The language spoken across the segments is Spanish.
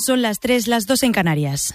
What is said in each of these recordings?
son las 3, las 2 en Canarias.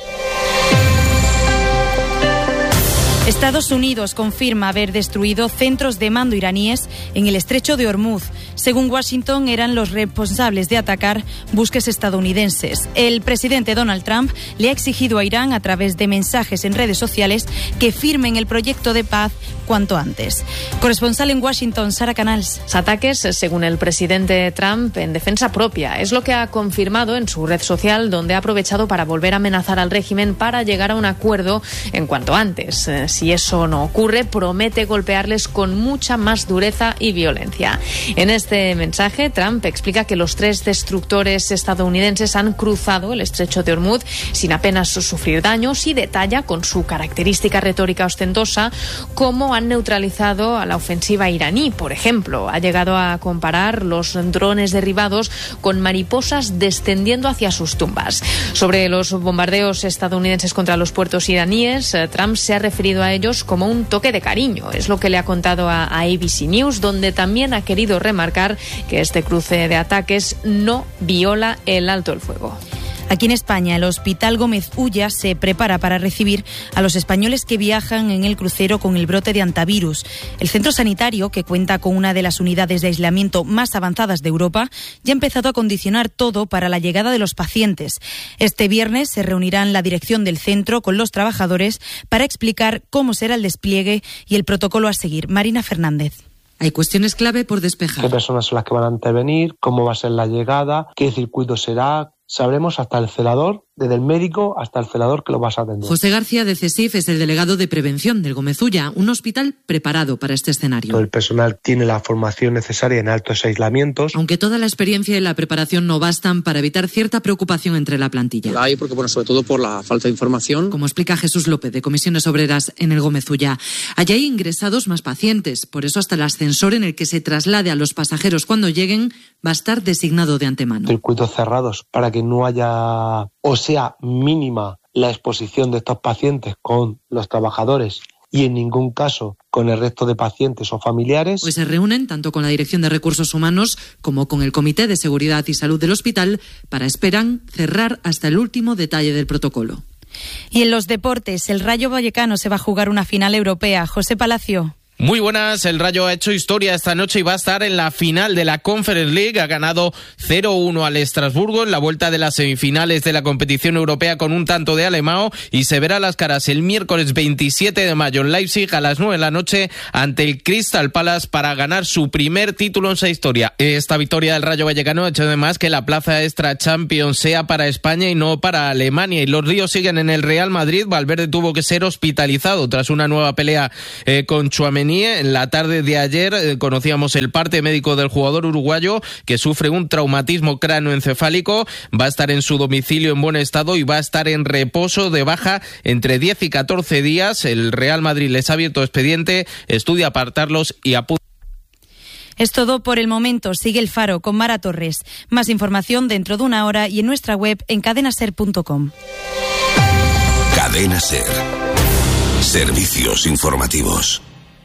Estados Unidos confirma haber destruido centros de mando iraníes en el estrecho de Hormuz. Según Washington, eran los responsables de atacar buques estadounidenses. El presidente Donald Trump le ha exigido a Irán, a través de mensajes en redes sociales, que firmen el proyecto de paz cuanto antes. Corresponsal en Washington, Sara Canals. Los ataques, según el presidente Trump, en defensa propia. Es lo que ha confirmado en su red social, donde ha aprovechado para volver a amenazar al régimen para llegar a un acuerdo en cuanto antes. Si eso no ocurre, promete golpearles con mucha más dureza y violencia. En este mensaje, Trump explica que los 3 destructores estadounidenses han cruzado el estrecho de Hormuz sin apenas sufrir daños y detalla, con su característica retórica ostentosa, cómo han neutralizado a la ofensiva iraní. Por ejemplo, ha llegado a comparar los drones derribados con mariposas descendiendo hacia sus tumbas. Sobre los bombardeos estadounidenses contra los puertos iraníes, Trump se ha referido a ellos como un toque de cariño. Es lo que le ha contado a ABC News, donde también ha querido remarcar que este cruce de ataques no viola el alto el fuego. Aquí en España, el Hospital Gómez Ulla se prepara para recibir a los españoles que viajan en el crucero con el brote de hantavirus. El centro sanitario, que cuenta con una de las unidades de aislamiento más avanzadas de Europa, ya ha empezado a condicionar todo para la llegada de los pacientes. Este viernes se reunirán la dirección del centro con los trabajadores para explicar cómo será el despliegue y el protocolo a seguir. Marina Fernández. Hay cuestiones clave por despejar. ¿Qué personas son las que van a intervenir? ¿Cómo va a ser la llegada? ¿Qué circuito será? Sabremos hasta el celador, desde el médico hasta el celador que lo vas a atender. José García de CESIF es el delegado de prevención del Gómez Ulla, un hospital preparado para este escenario. Todo el personal tiene la formación necesaria en altos aislamientos. Aunque toda la experiencia y la preparación no bastan para evitar cierta preocupación entre la plantilla. Hay porque, sobre todo por la falta de información. Como explica Jesús López, de Comisiones Obreras en el Gómez Ulla. Allí hay ingresados más pacientes, por eso hasta el ascensor en el que se traslade a los pasajeros cuando lleguen va a estar designado de antemano. Circuitos cerrados para que no haya o sea mínima la exposición de estos pacientes con los trabajadores y en ningún caso con el resto de pacientes o familiares. Pues se reúnen tanto con la Dirección de Recursos Humanos como con el Comité de Seguridad y Salud del hospital esperan cerrar hasta el último detalle del protocolo. Y en los deportes, el Rayo Vallecano se va a jugar una final europea. José Palacio. Muy buenas, el Rayo ha hecho historia esta noche y va a estar en la final de la Conference League. Ha ganado 0-1 al Estrasburgo en la vuelta de las semifinales de la competición europea con un tanto de Alemão y se verá las caras el miércoles 27 de mayo en Leipzig a las 9 de la noche ante el Crystal Palace para ganar su primer título en su historia. Esta victoria del Rayo Vallecano ha hecho además que la plaza extra Champions sea para España y no para Alemania. Y los ríos siguen en el Real Madrid. Valverde tuvo que ser hospitalizado tras una nueva pelea con Tchouaméni. En la tarde de ayer conocíamos el parte médico del jugador uruguayo que sufre un traumatismo cráneoencefálico. Va a estar en su domicilio en buen estado y va a estar en reposo de baja entre 10 y 14 días. El Real Madrid les ha abierto expediente, estudia apartarlos y apunta. Es todo por el momento. Sigue El Faro con Mara Torres. Más información dentro de una hora y en nuestra web en cadenaser.com. Cadena Ser. Servicios informativos.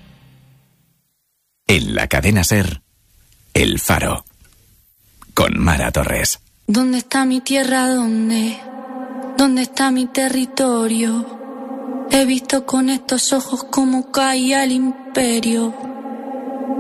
En la cadena Ser, El Faro, con Mara Torres. ¿Dónde está mi tierra? ¿Dónde está mi territorio? He visto con estos ojos cómo caía el imperio.